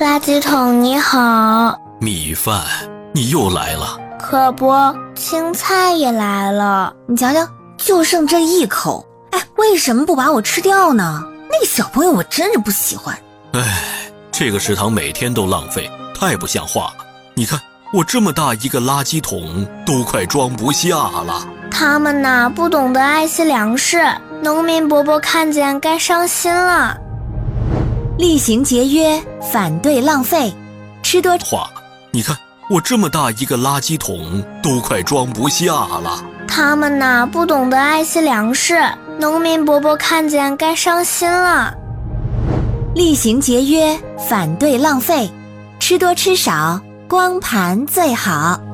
垃圾桶你好。 米饭，你又来了。 可不，青菜也来了。 你瞧瞧，就剩这一口，为什么不把我吃掉呢？那个小朋友我真是不喜欢。 这个食堂每天都浪费，太不像话了。你看我这么大一个垃圾桶都快装不下了。 他们呐，不懂得爱惜粮食，农民伯伯看见该伤心了。 厉行节约，反对浪费，吃多话，你看我这么大一个垃圾桶都快装不下了。 他们呐，不懂得爱惜粮食，农民伯伯看见该伤心了。 厉行节约，反对浪费，吃多吃少，光盘最好。